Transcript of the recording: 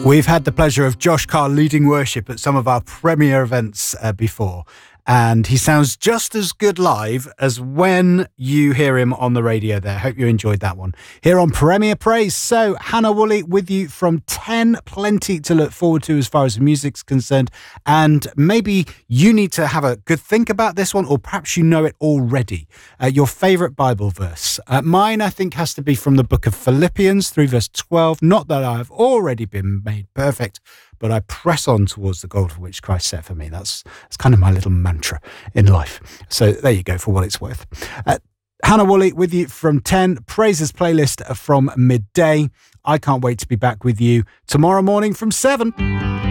We've had the pleasure of Josh Carr leading worship at some of our premier events before, and he sounds just as good live as when you hear him on the radio there. Hope you enjoyed that one. Here on Premier Praise. So, Hannah Woolley with you from 10. Plenty to look forward to as far as the music's concerned. And maybe you need to have a good think about this one, or perhaps you know it already. Your favourite Bible verse. Mine, I think, has to be from the book of Philippians 3 verse 12. Not that I have already been made perfect, but I press on towards the goal for which Christ set for me. That's kind of my little mantra in life. So there you go, for what it's worth. Hannah Woolley with you from 10. Praises playlist from midday. I can't wait to be back with you tomorrow morning from 7.